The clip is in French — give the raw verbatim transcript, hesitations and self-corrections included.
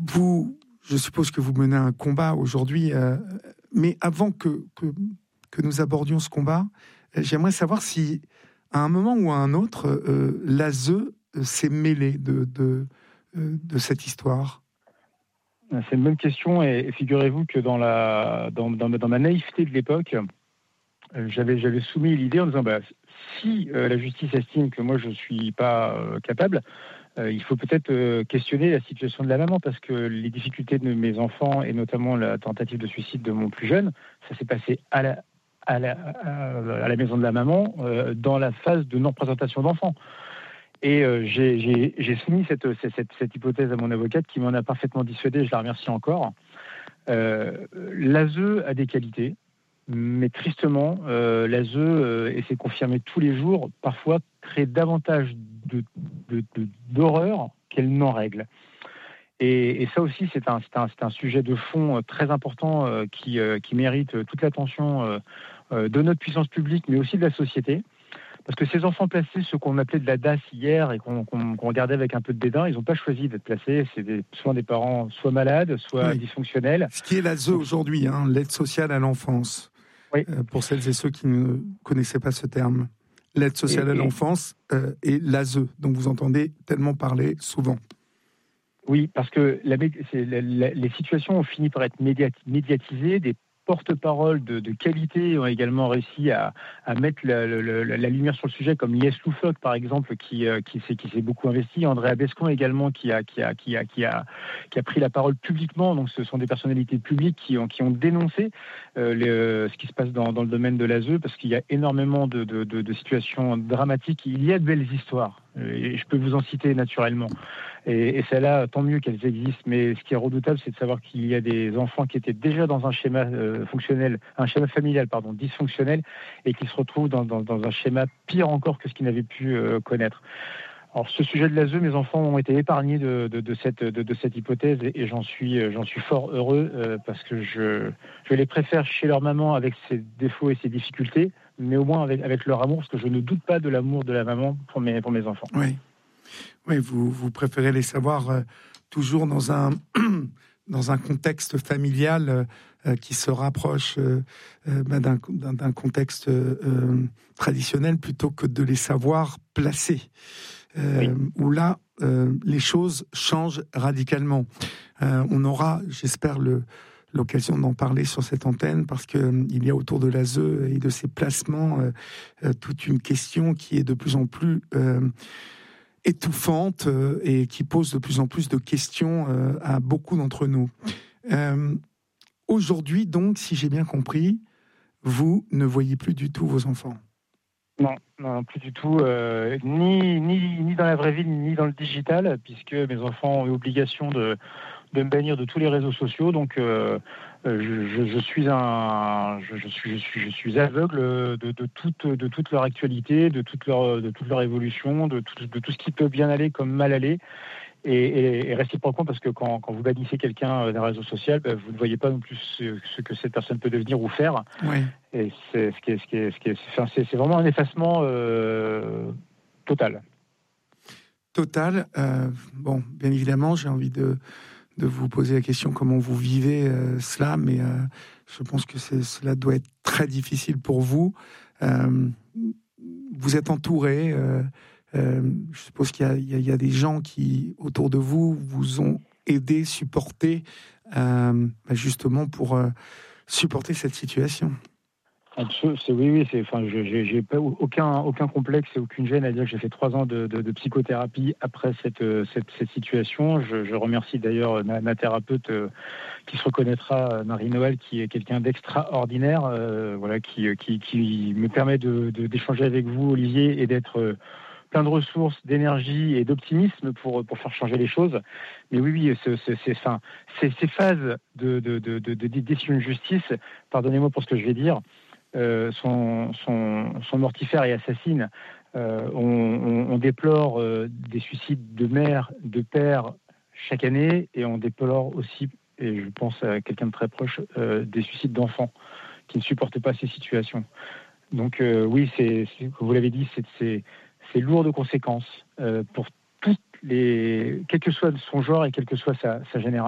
vous, je suppose que vous menez un combat aujourd'hui, euh, mais avant que, que, que nous abordions ce combat, euh, j'aimerais savoir si, à un moment ou à un autre, euh, l'A S E s'est mêlé de, de, euh, de cette histoire. C'est une bonne question, et figurez-vous que dans, la, dans, dans, dans ma naïveté de l'époque, euh, j'avais, j'avais soumis l'idée en disant bah, si euh, la justice estime que moi je ne suis pas euh, capable, euh, il faut peut-être euh, questionner la situation de la maman, parce que les difficultés de mes enfants, et notamment la tentative de suicide de mon plus jeune, ça s'est passé à la, à la, à la maison de la maman, euh, dans la phase de non-présentation d'enfants. Et euh, j'ai, j'ai, j'ai soumis cette, cette, cette hypothèse à mon avocate, qui m'en a parfaitement dissuadé, je la remercie encore. Euh, L'A S E a des qualités, mais tristement, euh, l'A S E, euh, et c'est confirmé tous les jours, parfois crée davantage de, de, de, d'horreur qu'elle n'en règle. Et, et ça aussi, c'est un, c'est, un, c'est un sujet de fond très important euh, qui, euh, qui mérite toute l'attention euh, euh, de notre puissance publique, mais aussi de la société. Parce que ces enfants placés, ceux qu'on appelait de la D A S hier et qu'on, qu'on, qu'on regardait avec un peu de dédain, ils n'ont pas choisi d'être placés. C'est des, souvent des parents soit malades, soit oui. dysfonctionnels. Ce qui est l'A S E aujourd'hui, hein, l'aide sociale à l'enfance. Oui. Euh, pour celles et ceux qui ne connaissaient pas ce terme. L'aide sociale et, à et... l'enfance euh, et l'A S E, dont vous entendez tellement parler souvent. Oui, parce que la, c'est, la, la, les situations ont fini par être médiat, médiatisées, des porte-parole de, de qualité ont également réussi à, à mettre la, la, la, la lumière sur le sujet, comme Lies Loufoque par exemple, qui, euh, qui, s'est, qui s'est beaucoup investi, Andrea Bescon également, qui a, qui, a, qui, a, qui, a, qui a pris la parole publiquement. Donc ce sont des personnalités publiques qui ont, qui ont dénoncé euh, les, ce qui se passe dans, dans le domaine de l'A S E, parce qu'il y a énormément de, de, de, de situations dramatiques. Il y a de belles histoires, et je peux vous en citer naturellement. Et, et celles-là, tant mieux qu'elles existent, mais ce qui est redoutable, c'est de savoir qu'il y a des enfants qui étaient déjà dans un schéma euh, fonctionnel, un schéma familial, pardon, dysfonctionnel, et qui se retrouvent dans, dans, dans un schéma pire encore que ce qu'ils n'avaient pu euh, connaître. Alors, ce sujet de l'A S E, mes enfants ont été épargnés de, de, de, cette, de, de cette hypothèse, et, et j'en suis, j'en suis fort heureux, euh, parce que je, je les préfère chez leur maman avec ses défauts et ses difficultés, mais au moins avec, avec leur amour, parce que je ne doute pas de l'amour de la maman pour mes, pour mes enfants. Oui. Oui, vous, vous préférez les savoir euh, toujours dans un, dans un contexte familial euh, qui se rapproche euh, euh, bah, d'un, d'un, d'un contexte euh, traditionnel, plutôt que de les savoir placés. Euh, oui. Où là, euh, les choses changent radicalement. Euh, on aura, j'espère, le, l'occasion d'en parler sur cette antenne, parce qu'il euh, y a autour de l'A S E et de ses placements euh, euh, toute une question qui est de plus en plus... Euh, étouffante euh, et qui pose de plus en plus de questions euh, à beaucoup d'entre nous. Euh, aujourd'hui, donc, si j'ai bien compris, vous ne voyez plus du tout vos enfants. Non, non, plus du tout, euh, ni, ni, ni dans la vraie vie, ni dans le digital, puisque mes enfants ont eu obligation de, de me bannir de tous les réseaux sociaux, donc euh, je, je, je suis un, je, je suis, je suis, je suis aveugle de, de toute, de toute leur actualité, de toute leur, de toute leur évolution, de tout, de tout ce qui peut bien aller comme mal aller. Et, et, et réciproquement, parce que quand, quand vous bannissez quelqu'un d'un réseau social, ben, vous ne voyez pas non plus ce, ce que cette personne peut devenir ou faire. Oui. Et c'est, ce qui est, ce qui est, ce qui est, enfin, c'est, c'est vraiment un effacement euh, total. Total. Euh, bon, bien évidemment, j'ai envie de, de vous poser la question comment vous vivez euh, cela, mais euh, je pense que c'est, cela doit être très difficile pour vous. Euh, vous êtes entouré. Euh, Euh, je suppose qu'il y a, il y a, il y a des gens qui, autour de vous, vous ont aidé, supporté, euh, justement pour euh, supporter cette situation. C'est, oui, oui, c'est, enfin, je, j'ai, j'ai pas aucun, aucun complexe et aucune gêne à dire que j'ai fait trois ans de, de, de psychothérapie après cette, cette, cette situation. Je, je remercie d'ailleurs ma, ma thérapeute euh, qui se reconnaîtra, Marie-Noël, qui est quelqu'un d'extraordinaire, euh, voilà, qui, qui, qui me permet de, de, d'échanger avec vous, Olivier, et d'être euh, plein de ressources, d'énergie et d'optimisme pour, pour faire changer les choses. Mais oui, oui, c'est, c'est, c'est, enfin, c'est, ces phases de, de, de, de, de décision de justice, pardonnez-moi pour ce que je vais dire, euh, sont, sont, sont mortifères et assassines. Euh, on, on, on déplore euh, des suicides de mères, de pères chaque année, et on déplore aussi, et je pense à quelqu'un de très proche, euh, des suicides d'enfants qui ne supportent pas ces situations. Donc euh, oui, c'est, c'est, vous l'avez dit, c'est, c'est c'est lourd de conséquences euh, pour toutes les, quel que soit son genre et quelle que soit sa, sa génération.